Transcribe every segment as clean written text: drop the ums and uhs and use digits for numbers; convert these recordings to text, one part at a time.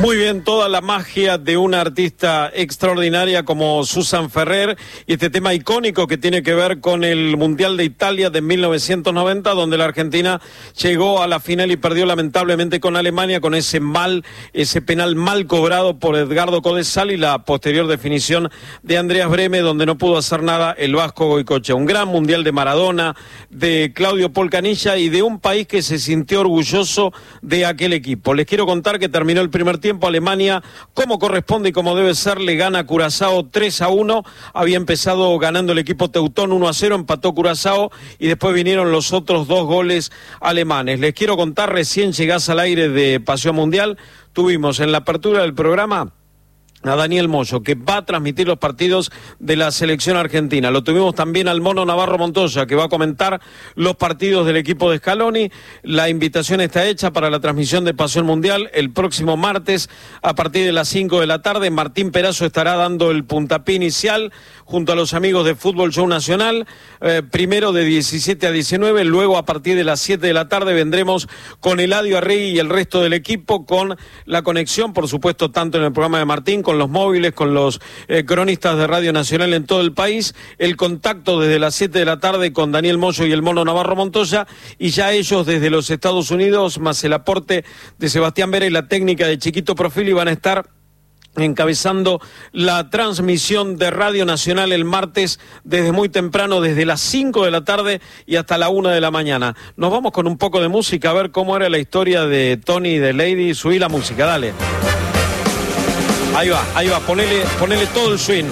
Muy bien, toda la magia de una artista extraordinaria como Susan Ferrer y este tema icónico que tiene que ver con el Mundial de Italia de 1990, donde la Argentina llegó a la final y perdió lamentablemente con Alemania con ese penal mal cobrado por Edgardo Codesal y la posterior definición de Andreas Brehme, donde no pudo hacer nada el vasco Goicoechea. Un gran Mundial de Maradona, de Claudio Polcanilla y de un país que se sintió orgulloso de aquel equipo. Les quiero contar que terminó el primer tiempo. Alemania, como corresponde y como debe ser, le gana a Curazao 3-1. Había empezado ganando el equipo teutón 1-0, empató Curazao y después vinieron los otros dos goles alemanes. Les quiero contar, recién llegás al aire de Pasión Mundial, tuvimos en la apertura del programa a Daniel Moyo, que va a transmitir los partidos de la selección argentina. Lo tuvimos también al Mono Navarro Montoya, que va a comentar los partidos del equipo de Scaloni. La invitación está hecha para la transmisión de Pasión Mundial el próximo martes a partir de las 5 de la tarde. Martín Perazo estará dando el puntapié inicial junto a los amigos de Fútbol Show Nacional, primero de 17 a 19, luego a partir de las 7 de la tarde vendremos con Eladio Arregui y el resto del equipo, con la conexión, por supuesto, tanto en el programa de Martín, con los móviles, con los cronistas de Radio Nacional en todo el país, el contacto desde las 7 de la tarde con Daniel Moyo y el Mono Navarro Montoya, y ya ellos desde los Estados Unidos, más el aporte de Sebastián Vera y la técnica de Chiquito Profili, van a estar encabezando la transmisión de Radio Nacional el martes desde muy temprano, desde las 5 de la tarde y hasta la 1 de la mañana. Nos vamos con un poco de música a ver cómo era la historia de Tony y de Lady. Subí la música, dale. Ahí va, ponele todo el swing.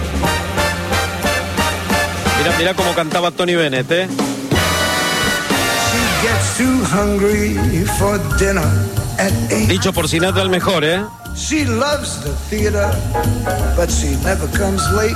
Mirá cómo cantaba Tony Bennett, ¿eh? Dicho por Sinatra, el mejor, ¿eh? She loves the theater, but she never comes late.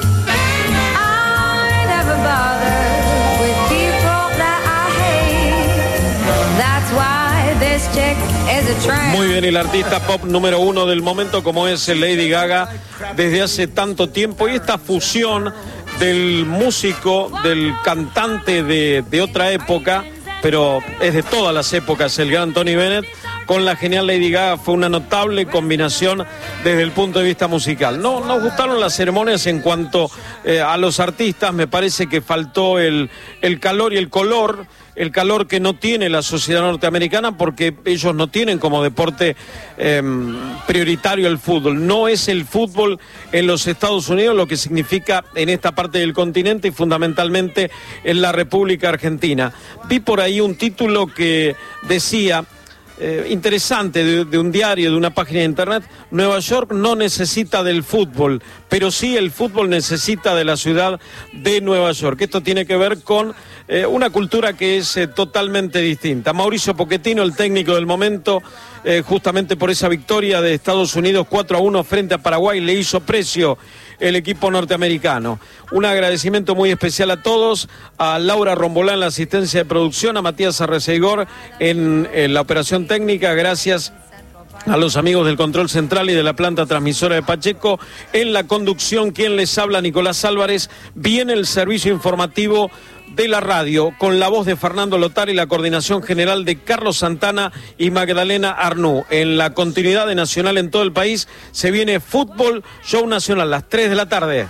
I never bother with people that I hate. That's why this chick is a tramp. Muy bien, y la artista pop número 1 del momento, como es Lady Gaga, desde hace tanto tiempo, y esta fusión del músico, del cantante de otra época, pero es de todas las épocas, el gran Tony Bennett, con la genial Lady Gaga, fue una notable combinación desde el punto de vista musical. No nos gustaron las ceremonias en cuanto a los artistas, me parece que faltó el calor y el color que no tiene la sociedad norteamericana, porque ellos no tienen como deporte prioritario el fútbol. No es el fútbol en los Estados Unidos lo que significa en esta parte del continente y fundamentalmente en la República Argentina. Vi por ahí un título que decía, interesante, de un diario, de una página de internet: Nueva York no necesita del fútbol, pero sí el fútbol necesita de la ciudad de Nueva York. Esto tiene que ver con una cultura que es totalmente distinta. Mauricio Pochettino, el técnico del momento, justamente por esa victoria de Estados Unidos 4-1 frente a Paraguay, le hizo precio el equipo norteamericano. Un agradecimiento muy especial a todos, a Laura Rombolá en la asistencia de producción, a Matías Arreceigor en la operación técnica, gracias a los amigos del control central y de la planta transmisora de Pacheco. En la conducción, quien les habla, Nicolás Álvarez. Viene el servicio informativo de la radio con la voz de Fernando Lotar y la coordinación general de Carlos Santana y Magdalena Arnú. En la continuidad de Nacional en todo el país se viene Fútbol Show Nacional a las 3 de la tarde.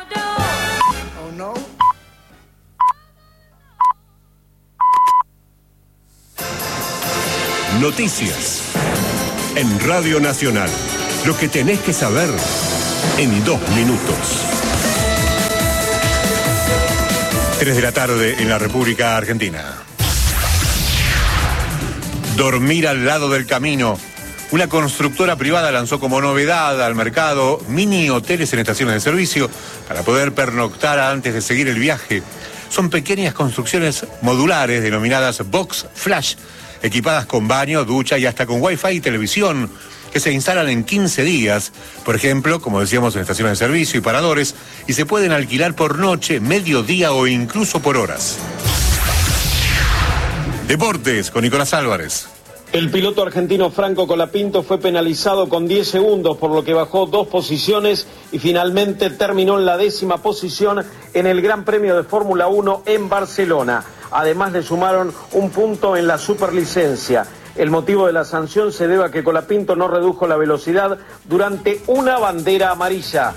Noticias en Radio Nacional. Lo que tenés que saber en 2 minutos. 3 de la tarde en la República Argentina. Dormir al lado del camino. Una constructora privada lanzó como novedad al mercado mini hoteles en estaciones de servicio para poder pernoctar antes de seguir el viaje. Son pequeñas construcciones modulares denominadas Box Flash, equipadas con baño, ducha y hasta con Wi-Fi y televisión, que se instalan en 15 días, por ejemplo, como decíamos, en estaciones de servicio y paradores, y se pueden alquilar por noche, mediodía o incluso por horas. Deportes con Nicolás Álvarez. El piloto argentino Franco Colapinto fue penalizado con 10 segundos, por lo que bajó 2 posiciones y finalmente terminó en la 10ª posición en el Gran Premio de Fórmula 1 en Barcelona. Además le sumaron un punto en la superlicencia. El motivo de la sanción se debe a que Colapinto no redujo la velocidad durante una bandera amarilla.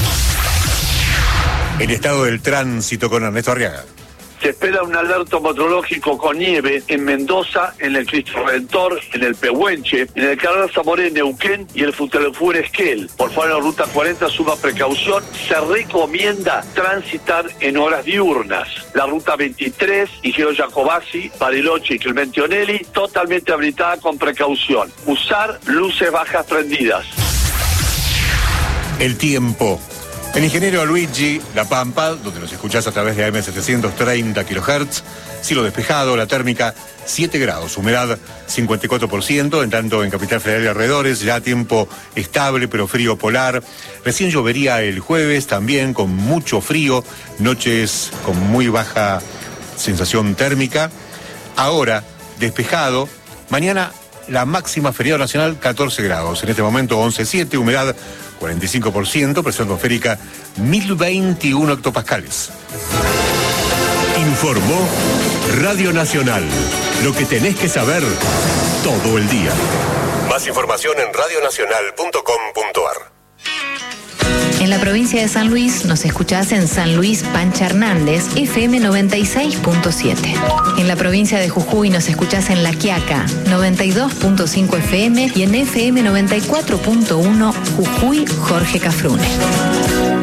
El estado del tránsito con Ernesto Arriaga. Se espera un alerta meteorológico con nieve en Mendoza, en el Cristo Redentor, en el Pehuenche, en el Carrera Zamoré, Neuquén y el Futelefur Esquel. Por favor, en la ruta 40 suma precaución. Se recomienda transitar en horas diurnas. La ruta 23, Igeo Jacobasi, Bariloche y Clemente Onelli, totalmente habilitada con precaución. Usar luces bajas prendidas. El tiempo. El ingeniero Luigi La Pampa, donde nos escuchás a través de AM 730 kHz, cielo despejado, la térmica 7 grados, humedad 54%, en tanto en Capital Federal y alrededores, ya tiempo estable pero frío polar. Recién llovería el jueves, también con mucho frío, noches con muy baja sensación térmica. Ahora, despejado, mañana la máxima feriado nacional 14 grados, en este momento 11,7, humedad 45%, presión atmosférica 1021 hectopascales. Informó Radio Nacional. Lo que tenés que saber todo el día. Más información en radionacional.com.ar. En la provincia de San Luis nos escuchás en San Luis Pancha Hernández, FM 96.7. En la provincia de Jujuy nos escuchás en La Quiaca, 92.5 FM y en FM 94.1 Jujuy Jorge Cafrune.